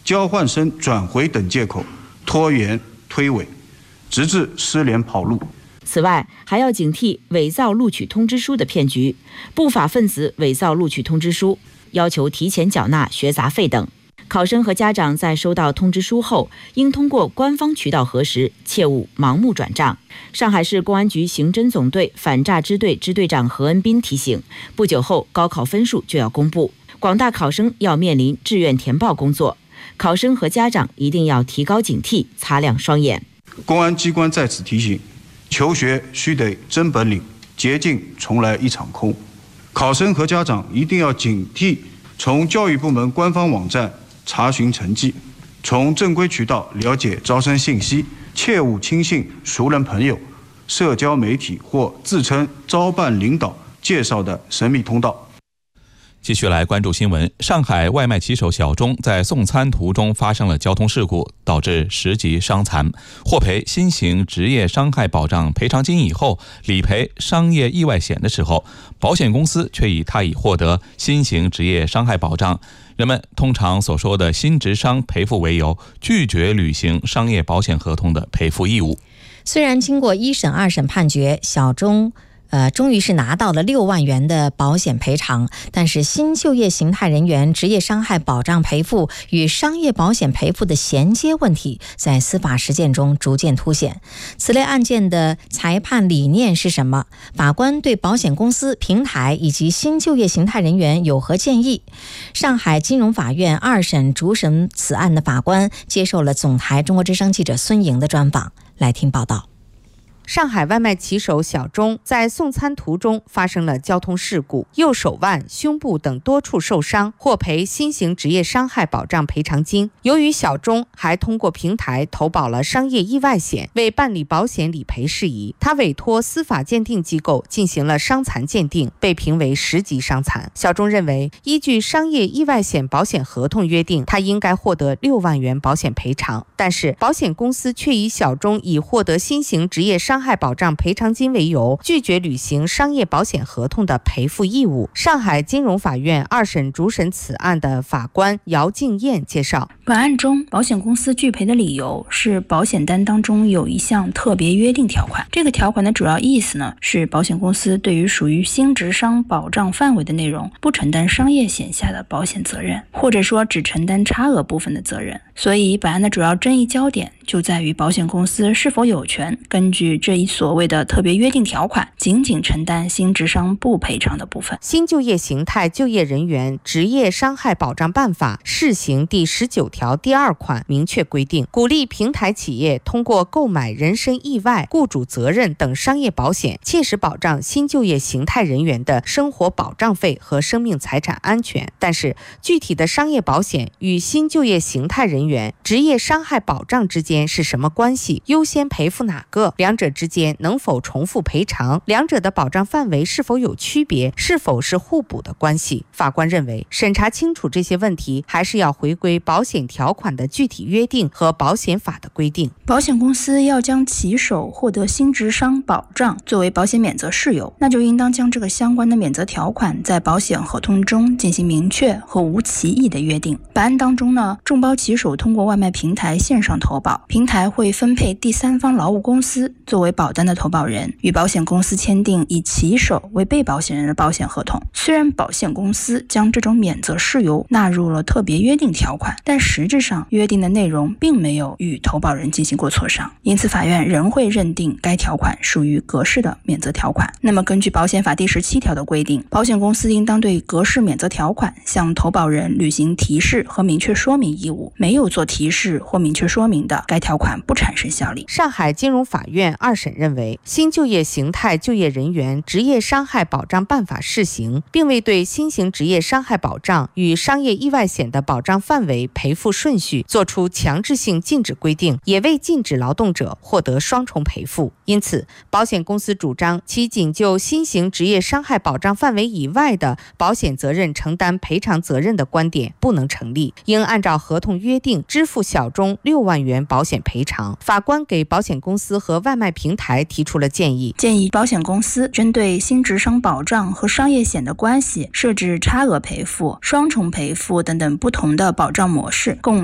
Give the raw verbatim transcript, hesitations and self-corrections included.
交换生转回等借口拖延推诿，直至失联跑路。 此外，还要警惕伪造录取通知书的骗局，不法分子伪造录取通知书，要求提前缴纳学杂费等。考生和家长在收到通知书后，应通过官方渠道核实，切勿盲目转账。上海市公安局刑侦总队反诈支队支队长何恩斌提醒，不久后高考分数就要公布，广大考生要面临志愿填报工作，考生和家长一定要提高警惕，擦亮双眼。 公安机关在此提醒，求学须得真本领，捷径从来一场空。考生和家长一定要警惕，从教育部门官方网站查询成绩，从正规渠道了解招生信息，切勿轻信熟人朋友、社交媒体或自称招办领导介绍的神秘通道。 继续来关注新闻。上海外卖骑手小钟在送餐途中发生了交通事故，导致十级伤残，获赔新型职业伤害保障赔偿金以后，理赔商业意外险的时候，保险公司却以他已获得新型职业伤害保障，人们通常所说的新职伤赔付为由，拒绝履行商业保险合同的赔付义务。 虽然经过一审二审判决，小钟呃，终于是拿到了六万元的保险赔偿，但是新就业形态人员职业伤害保障赔付与商业保险赔付的衔接问题在司法实践中逐渐凸显。此类案件的裁判理念是什么？法官对保险公司、平台以及新就业形态人员有何建议？上海金融法院二审主审此案的法官接受了总台中国之声记者孙莹的专访，来听报道。 上海外卖骑手小钟在送餐途中发生了交通事故，右手腕、胸部等多处受伤，获赔新型职业伤害保障赔偿金。由于小钟还通过平台投保了商业意外险，为办理保险理赔事宜，他委托司法鉴定机构进行了伤残鉴定，被评为十级伤残。小钟认为，依据商业意外险保险合同约定，他应该获得六万元保险赔偿，但是保险公司却以小钟已获得新型职业伤害保障赔偿金为由，拒绝履行商业保险合同的赔付义务。上海金融法院二审主审此案的法官姚静燕介绍， 本案中保险公司拒赔的理由是保险单当中有一项特别约定条款，这个条款的主要意思呢是保险公司对于属于新职伤保障范围的内容不承担商业险下的保险责任，或者说只承担差额部分的责任。所以本案的主要争议焦点就在于保险公司是否有权根据这一所谓的特别约定条款仅仅承担新职伤不赔偿的部分。 新就业形态就业人员职业伤害保障办法试行第十九条第二款明确规定，鼓励平台企业通过购买人身意外、雇主责任等商业保险，切实保障新就业形态人员的生活保障费和生命财产安全。但是具体的商业保险与新就业形态人员职业伤害保障之间是什么关系？优先赔付哪个？两者之间能否重复赔偿？两者的保障范围是否有区别？是否是互补的关系？法官认为，审查清楚这些问题，还是要回归保险条款的具体约定和保险法的规定。 保险公司要将骑手获得新职伤保障作为保险免责事由，那就应当将这个相关的免责条款在保险合同中进行明确和无歧义的约定。本案当中呢，众包骑手通过外卖平台线上投保，平台会分配第三方劳务公司作为保单的投保人，与保险公司签订以骑手为被保险人的保险合同。虽然保险公司将这种免责事由纳入了特别约定条款，但实质上约定的内容并没有与投保人进行过磋商，因此法院仍会认定该条款属于格式的免责条款。那么根据保险法第十七条的规定，保险公司应当对格式免责条款向投保人履行提示和明确说明义务，没有做提示或明确说明的，该条款不产生效力。 上海金融法院二审认为，新就业形态就业人员职业伤害保障办法试行，并未对新型职业伤害保障与商业意外险的保障范围、赔付顺序作出强制性禁止规定，也未禁止劳动者获得双重赔付。因此，保险公司主张其仅就新型职业伤害保障范围以外的保险责任承担赔偿责任的观点不能成立，应按照合同约定支付小钟六万元保险赔偿。法官给保险公司和外卖平台提出了建议， 建议保险公司针对新职伤保障和商业险的关系设置差额赔付、双重赔付等等不同的保障模式，供